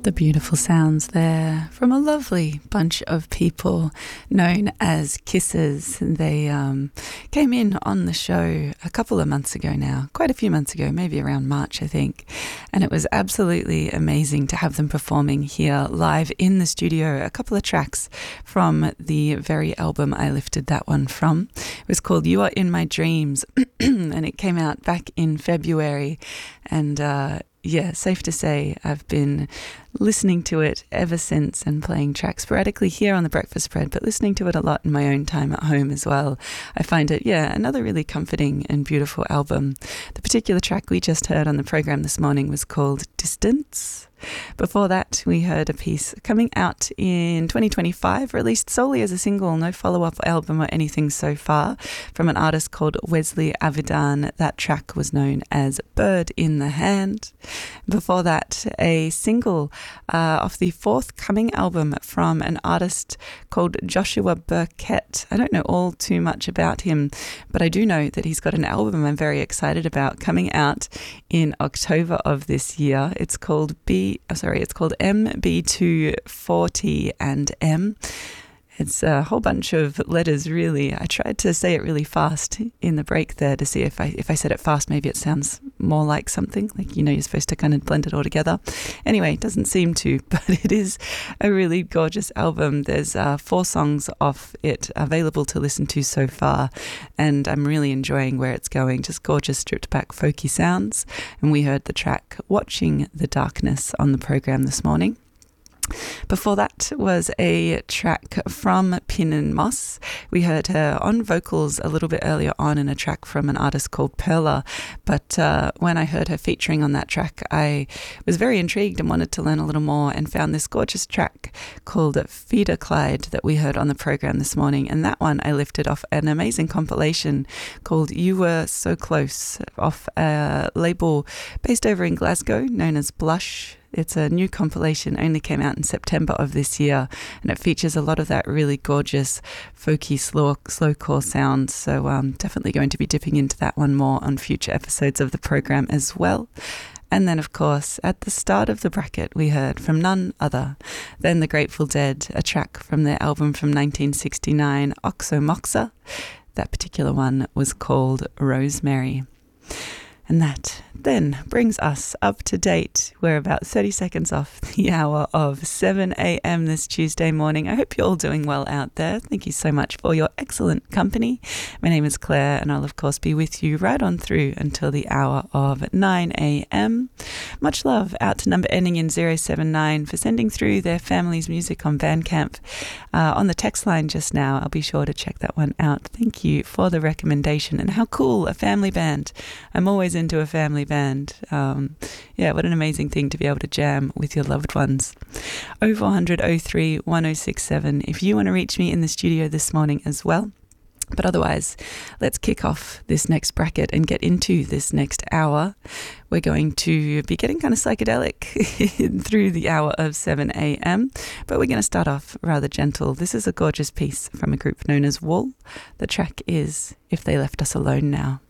The beautiful sounds there from a lovely bunch of people known as Kisses. They came in on the show a couple of months ago now, quite a few months ago, maybe around March, I think. And it was absolutely amazing to have them performing here live in the studio. A couple of tracks from the very album I lifted that one from. It was called You Are In My Dreams, and it came out back in February. And yeah, safe to say I've been listening to it ever since and playing tracks sporadically here on The Breakfast Spread, but listening to it a lot in my own time at home as well. I find it, another really comforting and beautiful album. The particular track we just heard on the program this morning was called Distance. Before that, we heard a piece coming out in 2025, released solely as a single, no follow-up album or anything so far, from an artist called Wesley Avidan. That track was known as Bird in the Hand. Before that, a single off the forthcoming album from an artist called Joshua Burkett. I don't know all too much about him, but I do know that he's got an album I'm very excited about coming out in October of this year. It's called MB240 and M. It's a whole bunch of letters, really. I tried to say it really fast in the break there to see if I said it fast, maybe it sounds more like something, like, you're supposed to kind of blend it all together. Anyway, it doesn't seem to, but it is a really gorgeous album. There's 4 songs off it available to listen to so far, and I'm really enjoying where it's going. Just gorgeous, stripped back, folky sounds. And we heard the track Watching the Darkness on the program this morning. Before that was a track from Pin and Moss. We heard her on vocals a little bit earlier on in a track from an artist called Perla, but when I heard her featuring on that track, I was very intrigued and wanted to learn a little more, and found this gorgeous track called Feeder Clyde that we heard on the program this morning, and that one I lifted off an amazing compilation called You Were So Close, off a label based over in Glasgow known as Blush. It's a new compilation, only came out in September of this year, and it features a lot of that really gorgeous folky slowcore sound, so definitely going to be dipping into that one more on future episodes of the program as well. And then, of course, at the start of the bracket, we heard from none other than the Grateful Dead, a track from their album from 1969, Oxo Moxa. That particular one was called Rosemary. And that then brings us up to date. We're about 30 seconds off the hour of 7 a.m. this Tuesday morning. I hope you're all doing well out there. Thank you so much for your excellent company. My name is Claire, and I'll of course be with you right on through until the hour of 9 a.m. Much love out to number ending in 079 for sending through their family's music on Bandcamp. On the text line just now, I'll be sure to check that one out. Thank you for the recommendation, and how cool, a family band. I'm always into a family band. What an amazing thing to be able to jam with your loved ones. 0400 03 1067 if you want to reach me in the studio this morning as well. But otherwise, let's kick off this next bracket and get into this next hour. We're going to be getting kind of psychedelic through the hour of 7 a.m. But we're going to start off rather gentle. This is a gorgeous piece from a group known as Wool. The track is If They Left Us Alone Now.